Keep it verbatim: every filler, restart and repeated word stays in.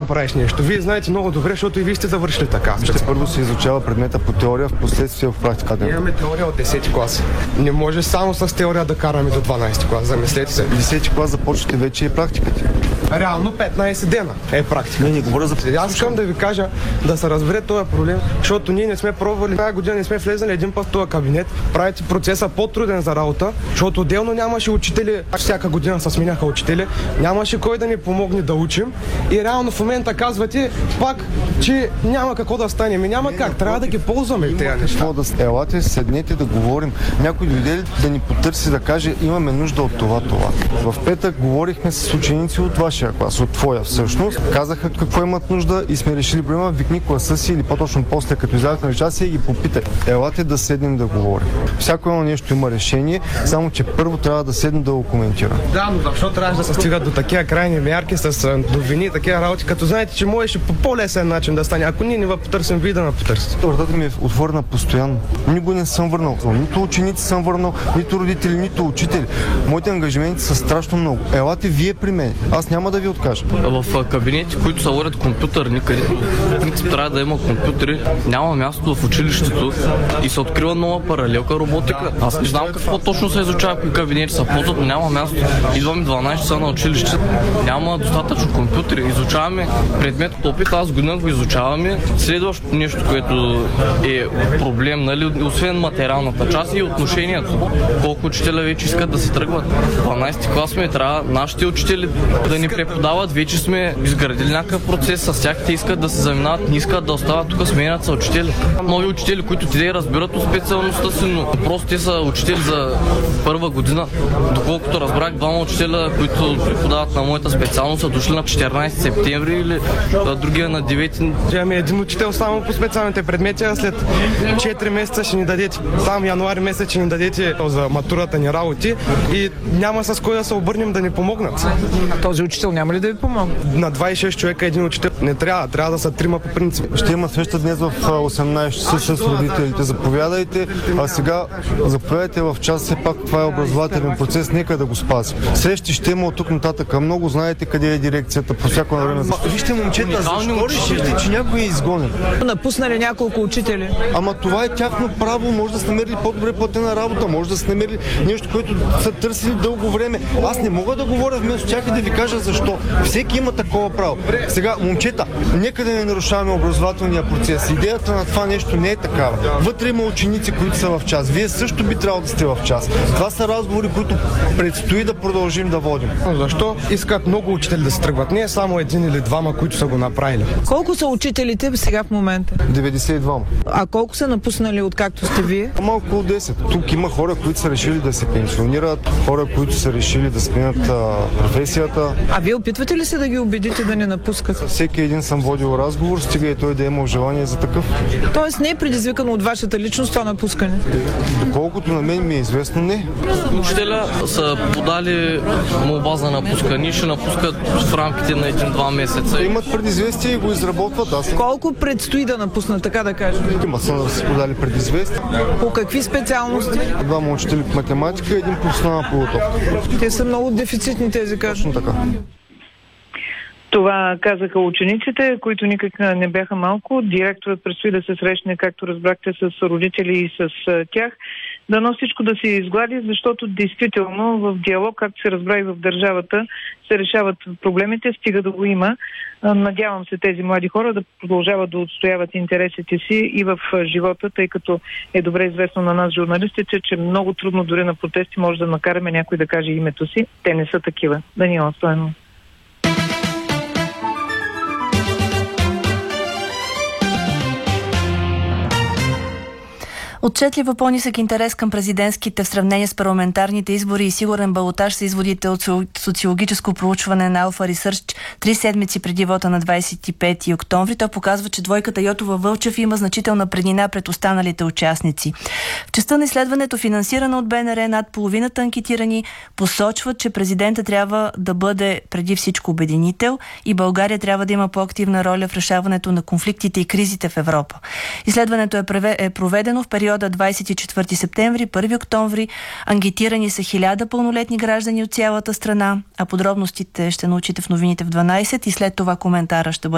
направиш нещо. Вие знаете много добре, защото и вие сте завършили така. Ще първо се изучава предмета по теория, в последствие в практика. Ние имаме теория от десети клас. Не може само с теория да караме до дванадесети клас. Замислете се. десети клас започвате вече и практиката. Реално петнадесет дена е практика. Не, не говоря за... Аз искам да ви кажа да се разбере този проблем, защото ние не сме пробвали. Тази година не сме влезали един път в този кабинет. Правите процеса по-труден за работа, защото отделно нямаше учители. Всяка година се сменяха учители. Нямаше кой да ни помогне да учим. И реално в момента казвате пак, че няма какво да стане. Ми няма как. Трябва да ги ползваме тези неща. Да елате, седнете да говорим. Някой дойде ли да ни потърси, да каже, имаме нужда от това, това. В петък говорихме с ученици от вашия клас, от твоя всъщност. Казаха какво имат нужда и сме решили проблема. Викни класа си или по-точно после, като излязат на вечеря и ги попитай. Елате да седнем да говорим. Всяко едно нещо има решение, само че първо трябва да седнем да го коментира. Да, но защо трябва да се стигат до такива крайни мерки с довини и такива работи, като знаете, че можеше по по-лесен начин да стане. Ако ние не ви потърсим, вие да ме потърсите. Вратата ми е отворена постоянно. Никога не съм върнал. Нито ученици съм върнал, нито родители, нито учители. Моите ангажименти са страшно много. Елате вие при мен. Аз няма да ви откажа. В кабинети, които са водят компютърни, където в принцип трябва да има компютри, няма място в училището и се открива нова паралелка роботика. Аз не знам какво точно се изучава, кои кабинети са ползват, но няма място. Идваме дванадесет часа на училище, няма достатъчно компютри. Изучаваме предмет от опит, аз година го изучаваме. Следващото нещо, което е проблем, нали, освен материалната част и отношението. Колко учителя вече искат да се тръгват. В дванадесети клас сме, трябва нашите учители да ни преподават. Вече сме изградили някакъв процес с тях. Те искат да се заминават, не искат да остават тук, сменят са учители. Нови учители, които те разбират от специалността си, но просто те са учители за първа година. Доколкото разбрах, двама учителя, които преподават на моята специалност, са дошли на четиринадесети септември или другия на девети. Имаме един учител само по специалните предмети, а след четири месеца ще ни дадете, само януари месец ще ни дадете за матурата ни работи и няма с кой да се обърнем да ни помогнат. Този учител няма ли да ви помогне? На двадесет и шест човека един учител не трябва, трябва да са трима по принцип. Ще има среща днес в осемнадесет часа с родителите. Заповядайте, а сега заповядайте в час, все пак това е образователен процес, нека да го спазим. Срещи ще има от тук нататък. Много знаете къде е дирекцията по всяко време. Вижте, момчета, защо решите, че някой е изгонен? Напуснали няколко учители. Ама това е тяхно право, може да са намерили по-добре платена работа, може да са намерили нещо, което са търсили дълго време. Аз не мога да говоря вместо тях и да ви кажа защо. Всеки има такова право. Сега, момчета, нека да не нарушаваме образователния процес. Идеята на това нещо не е такава. Вътре има ученици, които са в час. Вие също би трябвало да сте в час. Това са разговори, които предстои да продължим да водим. Защо искат много учители да се тръгват? Не е само един или двама, които са го направили. Колко са учителите сега в момента? деветдесет и два. А колко са напуснали откакто сте вие? Малко около десет. Тук има хора, които са решили да се пенсионират, хора, които са решили да сменят а, професията. А вие опитвате ли се да ги убедите да не напускат? Всеки един съм водил разговор, стига и той да има желание за такъв. Тоест не е предизвикано от вашата личност това напускане? Доколкото на мен ми е известно, не. Учителя са подали молба за напускане, ще напускат в рамките на един-два месеца. Имат предизвестие и го изработват. Аз... Колко предстои да напуснат, така да кажа? Има са да са подали предизвестие. По какви специалности? Двама учители по математика и един професионална подготовка. Те са много дефицитни тези, кажа. Така. Това казаха учениците, които никак не бяха малко. Директорът предстои да се срещне, както разбрахте, с родители и с тях. Дано всичко да се изглади, защото действително в диалог, както се разбра и в държавата, се решават проблемите, стига да го има. Надявам се тези млади хора да продължават да отстояват интересите си и в живота, тъй като е добре известно на нас, журналистите, че много трудно дори на протести може да накараме някой да каже името си. Те не са такива. Даниела Стоянова. Отчетлива по-нисък интерес към президентските в сравнение с парламентарните избори и сигурен балотаж са изводите от социологическо проучване на Alpha Research три седмици преди вота на двадесет и пети октомври. То показва, че двойката Йотова-Вълчев има значителна преднина пред останалите участници. В частта на изследването, финансирана от Б Н Р, над половината анкетирани посочват, че президента трябва да бъде преди всичко обединител и България трябва да има по-активна роля в решаването на конфликтите и кризите в Европа. Изследването е проведено в период периода двадесет и четвърти септември – първи октомври. Анкетирани са хиляда пълнолетни граждани от цялата страна, а подробностите ще научите в новините в дванадесет и след това коментара ще бъде